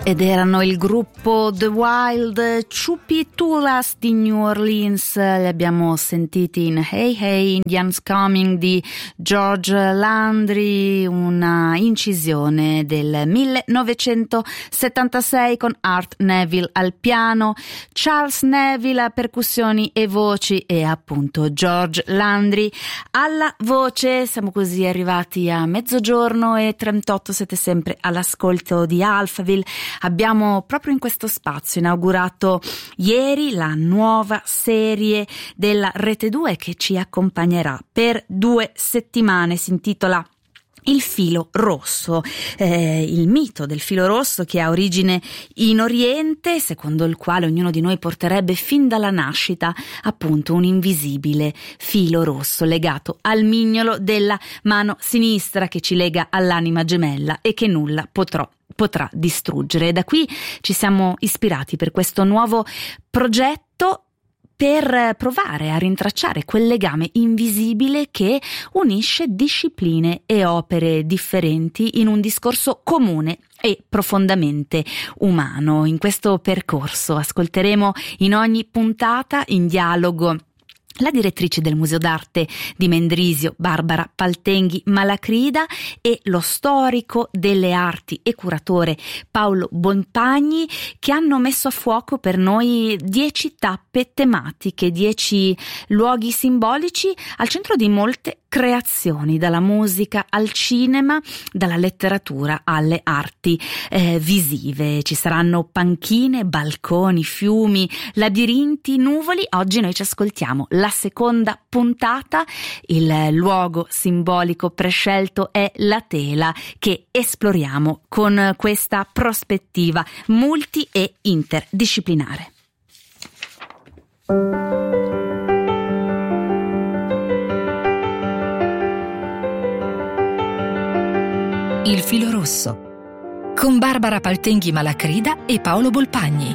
Ed erano il gruppo The Wild Chupitulas di New Orleans. Li abbiamo sentiti in Hey Hey Indians Coming di George Landry, una incisione del 1976 con Art Neville al piano, Charles Neville a percussioni e voci e appunto George Landry alla voce. Siamo così arrivati a 12:38, siete sempre all'ascolto di Alphaville. Abbiamo proprio in questo spazio inaugurato ieri la nuova serie della Rete 2 che ci accompagnerà per 2 settimane. Si intitola Il filo rosso, il mito del filo rosso che ha origine in Oriente, secondo il quale ognuno di noi porterebbe fin dalla nascita appunto un invisibile filo rosso legato al mignolo della mano sinistra che ci lega all'anima gemella e che nulla potrà distruggere. E da qui ci siamo ispirati per questo nuovo progetto per provare a rintracciare quel legame invisibile che unisce discipline e opere differenti in un discorso comune e profondamente umano. In questo percorso ascolteremo in ogni puntata in dialogo la direttrice del Museo d'Arte di Mendrisio, Barbara Paltenghi Malacrida, e lo storico delle arti e curatore Paolo Bonpagni, che hanno messo a fuoco per noi 10 tappe tematiche, 10 luoghi simbolici al centro di molte creazioni, dalla musica al cinema, dalla letteratura alle arti visive. Ci saranno panchine, balconi, fiumi, labirinti, nuvoli. Oggi noi ci ascoltiamo la seconda puntata. Il luogo simbolico prescelto è la tela, che esploriamo con questa prospettiva multi e interdisciplinare. Il filo rosso con Barbara Paltenghi Malacrida e Paolo Bolpagni.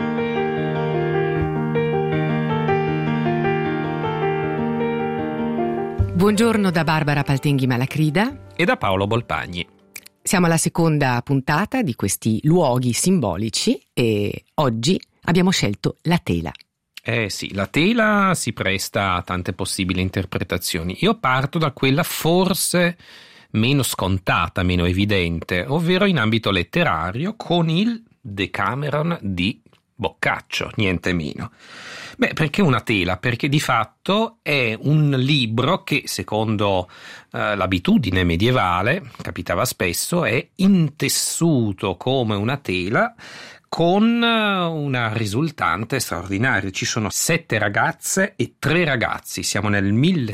Buongiorno da Barbara Paltenghi Malacrida e da Paolo Bolpagni. Siamo alla seconda puntata di questi luoghi simbolici e oggi abbiamo scelto la tela. Sì, la tela si presta a tante possibili interpretazioni. Io parto da quella forse meno scontata, meno evidente, ovvero in ambito letterario con il Decameron di Boccaccio, niente meno. Perché una tela? Perché di fatto è un libro che, secondo l'abitudine medievale, capitava spesso, è intessuto come una tela con una risultante straordinaria. Ci sono 7 ragazze e 3 ragazzi. Siamo nel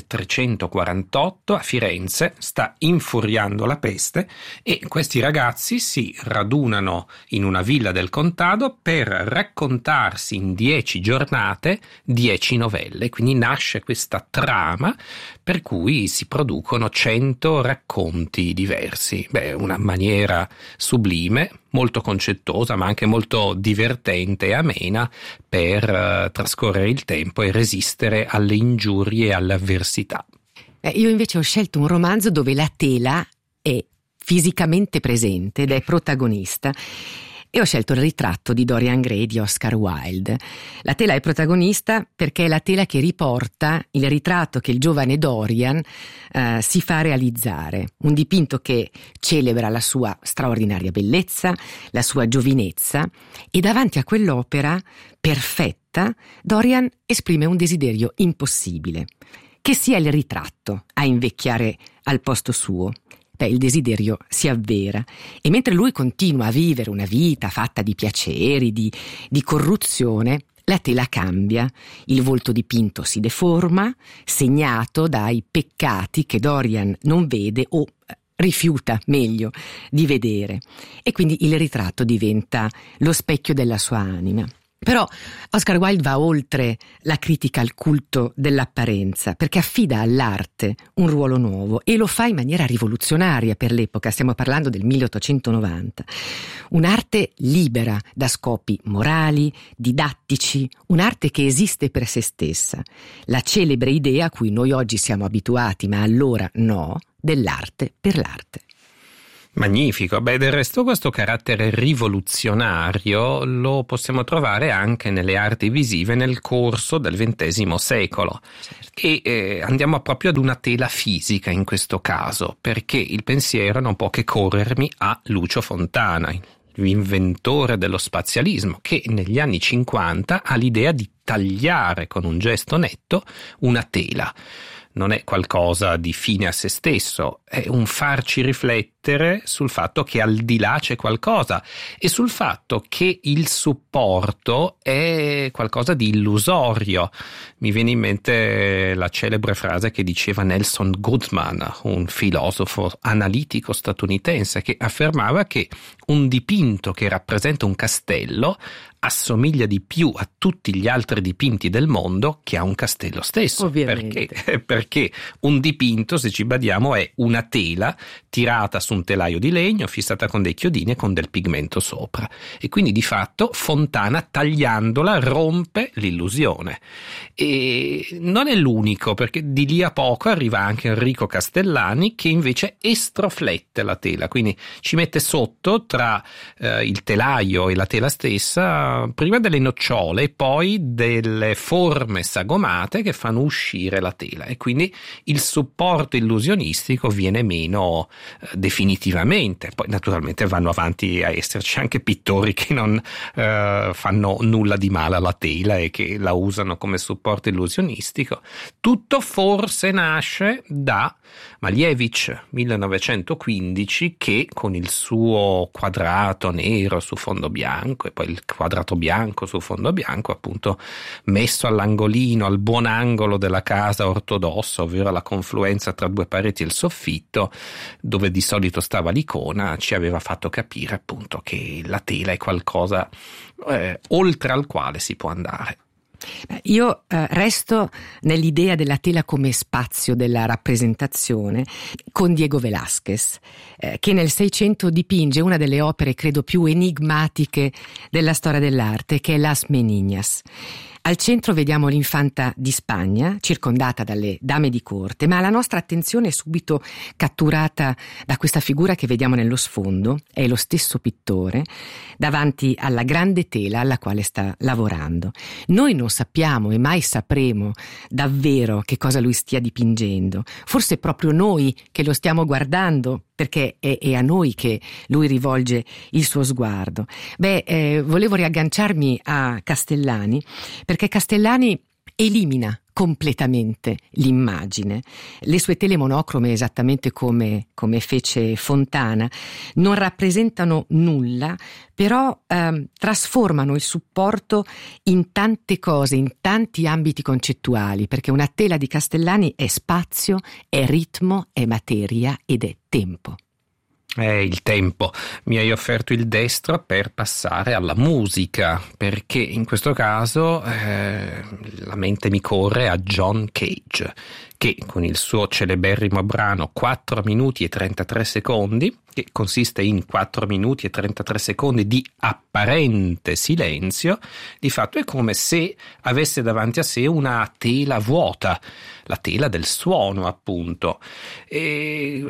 1348 a Firenze, sta infuriando la peste e questi ragazzi si radunano in una villa del contado per raccontarsi in 10 giornate 10 novelle. Quindi nasce questa trama per cui si producono 100 racconti diversi. Una maniera sublime, molto concettosa, ma anche molto divertente e amena per trascorrere il tempo e resistere alle ingiurie e alle avversità. Io invece ho scelto un romanzo dove la tela è fisicamente presente ed è protagonista. E ho scelto il ritratto di Dorian Gray di Oscar Wilde. La tela è protagonista perché è la tela che riporta il ritratto che il giovane Dorian si fa realizzare. Un dipinto che celebra la sua straordinaria bellezza, la sua giovinezza, e davanti a quell'opera perfetta Dorian esprime un desiderio impossibile, che sia il ritratto a invecchiare al posto suo. Il desiderio si avvera e mentre lui continua a vivere una vita fatta di piaceri, di corruzione, la tela cambia, il volto dipinto si deforma, segnato dai peccati che Dorian non vede o rifiuta, meglio, di vedere, e quindi il ritratto diventa lo specchio della sua anima. Però Oscar Wilde va oltre la critica al culto dell'apparenza, perché affida all'arte un ruolo nuovo e lo fa in maniera rivoluzionaria per l'epoca. Stiamo parlando del 1890. Un'arte libera da scopi morali, didattici, un'arte che esiste per se stessa. La celebre idea a cui noi oggi siamo abituati, ma allora no, dell'arte per l'arte. Magnifico, del resto questo carattere rivoluzionario lo possiamo trovare anche nelle arti visive nel corso del XX secolo. Certo. E andiamo proprio ad una tela fisica in questo caso, perché il pensiero non può che corrermi a Lucio Fontana, l'inventore dello spazialismo, che negli anni 50 ha l'idea di tagliare con un gesto netto una tela. Non è qualcosa di fine a se stesso, è un farci riflettere sul fatto che al di là c'è qualcosa e sul fatto che il supporto è qualcosa di illusorio. Mi viene in mente la celebre frase che diceva Nelson Goodman, un filosofo analitico statunitense, che affermava che un dipinto che rappresenta un castello assomiglia di più a tutti gli altri dipinti del mondo che a un castello stesso. Ovviamente. Perché un dipinto, se ci badiamo, è una tela tirata su un telaio di legno, fissata con dei chiodini e con del pigmento sopra. E quindi di fatto Fontana, tagliandola, rompe l'illusione. E non è l'unico, perché di lì a poco arriva anche Enrico Castellani, che invece estroflette la tela, quindi ci mette sotto tra il telaio e la tela stessa prima delle nocciole e poi delle forme sagomate che fanno uscire la tela, e quindi il supporto illusionistico viene meno definitivamente. Poi naturalmente vanno avanti a esserci anche pittori che non fanno nulla di male alla tela e che la usano come supporto illusionistico. Tutto forse nasce da Malevich 1915, che con il suo quadrato nero su fondo bianco e poi il quadrato bianco su fondo bianco, appunto messo all'angolino, al buon angolo della casa ortodossa, ovvero alla confluenza tra due pareti e il soffitto, dove di solito stava l'icona, ci aveva fatto capire appunto che la tela è qualcosa oltre al quale si può andare. Io resto nell'idea della tela come spazio della rappresentazione con Diego Velázquez, che nel Seicento dipinge una delle opere credo più enigmatiche della storia dell'arte, che è Las Meninas. Al centro vediamo l'infanta di Spagna, circondata dalle dame di corte, ma la nostra attenzione è subito catturata da questa figura che vediamo nello sfondo. È lo stesso pittore davanti alla grande tela alla quale sta lavorando. Noi non sappiamo e mai sapremo davvero che cosa lui stia dipingendo. Forse proprio noi che lo stiamo guardando, perché è a noi che lui rivolge il suo sguardo. Volevo riagganciarmi a Castellani, perché Castellani elimina completamente l'immagine. Le sue tele monocrome, esattamente come fece Fontana, non rappresentano nulla, però trasformano il supporto in tante cose, in tanti ambiti concettuali, perché una tela di Castellani è spazio, è ritmo, è materia ed è tempo. Il tempo. Mi hai offerto il destro per passare alla musica, perché in questo caso la mente mi corre a John Cage, che con il suo celeberrimo brano 4 minuti e 33 secondi, che consiste in 4 minuti e 33 secondi di apparente silenzio, di fatto è come se avesse davanti a sé una tela vuota, la tela del suono appunto. E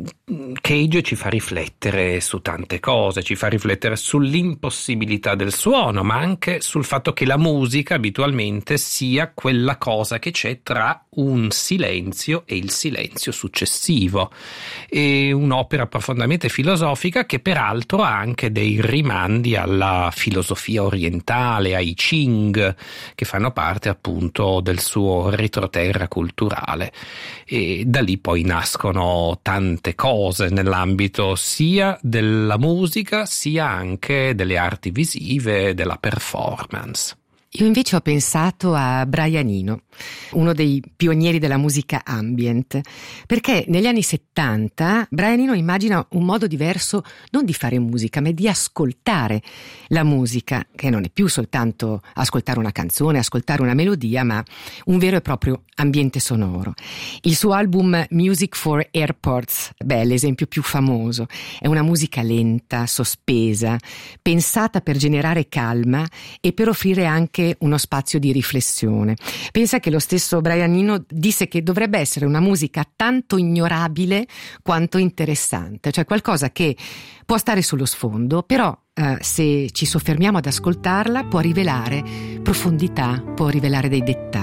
Cage ci fa riflettere su tante cose, ci fa riflettere sull'impossibilità del suono, ma anche sul fatto che la musica abitualmente sia quella cosa che c'è tra un silenzio e il silenzio successivo. È un'opera profondamente filosofica che peraltro ha anche dei rimandi alla filosofia orientale, ai Qing, che fanno parte appunto del suo retroterra culturale, e da lì poi nascono tante cose nell'ambito sia della musica sia anche delle arti visive, della performance. Io invece ho pensato a Brian Eno, uno dei pionieri della musica ambient, perché negli anni 70 Brian Eno immagina un modo diverso non di fare musica, ma di ascoltare la musica, che non è più soltanto ascoltare una canzone, ascoltare una melodia, ma un vero e proprio ambiente sonoro. Il suo album Music for Airports, è l'esempio più famoso, è una musica lenta, sospesa, pensata per generare calma e per offrire anche anche uno spazio di riflessione. Pensa che lo stesso Brian Eno disse che dovrebbe essere una musica tanto ignorabile quanto interessante, cioè qualcosa che può stare sullo sfondo, però se ci soffermiamo ad ascoltarla può rivelare profondità, può rivelare dei dettagli.